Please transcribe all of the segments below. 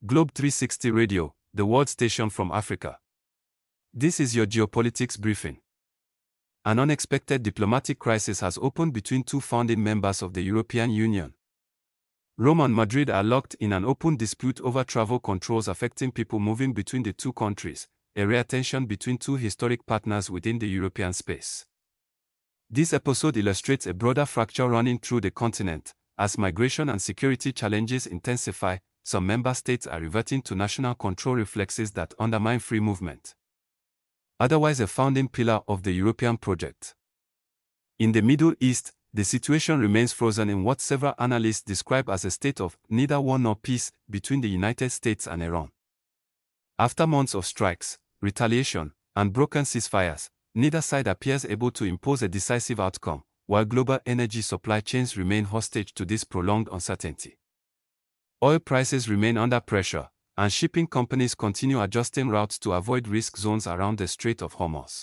Globe 360 Radio, the world station from Africa. This is your geopolitics briefing. An unexpected diplomatic crisis has opened between two founding members of the European Union. Rome and Madrid are locked in an open dispute over travel controls affecting people moving between the two countries, a rare tension between two historic partners within the European space. This episode illustrates a broader fracture running through the continent. As migration and security challenges intensify, some member states are reverting to national control reflexes that undermine free movement, otherwise a founding pillar of the European project. In the Middle East, the situation remains frozen in what several analysts describe as a state of neither war nor peace between the United States and Iran. After months of strikes, retaliation, and broken ceasefires, neither side appears able to impose a decisive outcome, while global energy supply chains remain hostage to this prolonged uncertainty. Oil prices remain under pressure, and shipping companies continue adjusting routes to avoid risk zones around the Strait of Hormuz.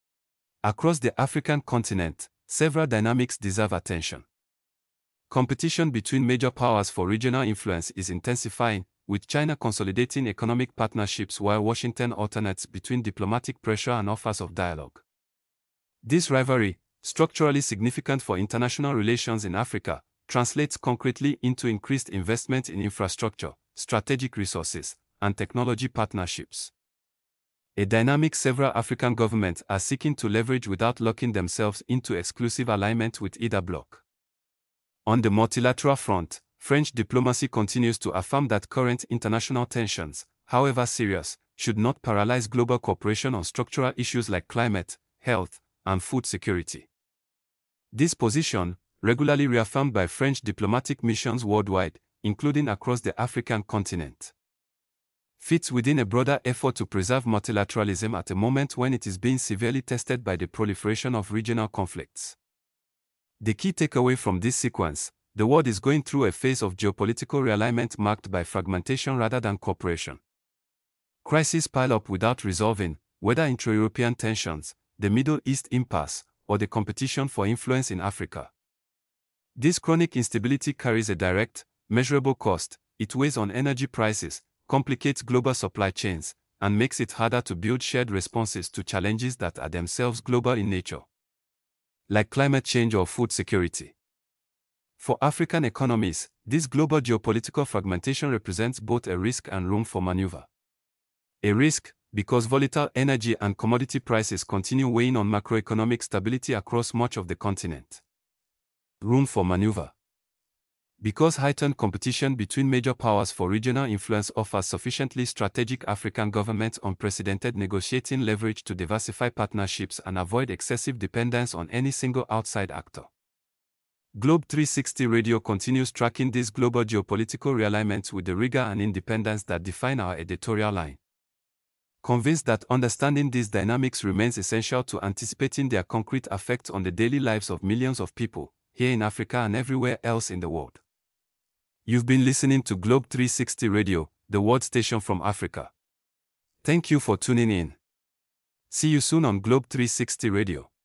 Across the African continent, several dynamics deserve attention. Competition between major powers for regional influence is intensifying, with China consolidating economic partnerships while Washington alternates between diplomatic pressure and offers of dialogue. This rivalry, structurally significant for international relations in Africa, translates concretely into increased investment in infrastructure, strategic resources, and technology partnerships. A dynamic several African governments are seeking to leverage without locking themselves into exclusive alignment with either bloc. On the multilateral front, French diplomacy continues to affirm that current international tensions, however serious, should not paralyze global cooperation on structural issues like climate, health, and food security. This position, regularly reaffirmed by French diplomatic missions worldwide, including across the African continent, fits within a broader effort to preserve multilateralism at a moment when it is being severely tested by the proliferation of regional conflicts. The key takeaway from this sequence: the world is going through a phase of geopolitical realignment marked by fragmentation rather than cooperation. Crises pile up without resolving, whether intra-European tensions, the Middle East impasse, or the competition for influence in Africa. This chronic instability carries a direct, measurable cost. It weighs on energy prices, complicates global supply chains, and makes it harder to build shared responses to challenges that are themselves global in nature, like climate change or food security. For African economies, this global geopolitical fragmentation represents both a risk and room for maneuver. A risk, because volatile energy and commodity prices continue weighing on macroeconomic stability across much of the continent. Room for maneuver, because heightened competition between major powers for regional influence offers sufficiently strategic African governments unprecedented negotiating leverage to diversify partnerships and avoid excessive dependence on any single outside actor. Globe 360 Radio continues tracking these global geopolitical realignments with the rigor and independence that define our editorial line, convinced that understanding these dynamics remains essential to anticipating their concrete effects on the daily lives of millions of people, here in Africa and everywhere else in the world. You've been listening to Globe 360 Radio, the world station from Africa. Thank you for tuning in. See you soon on Globe 360 Radio.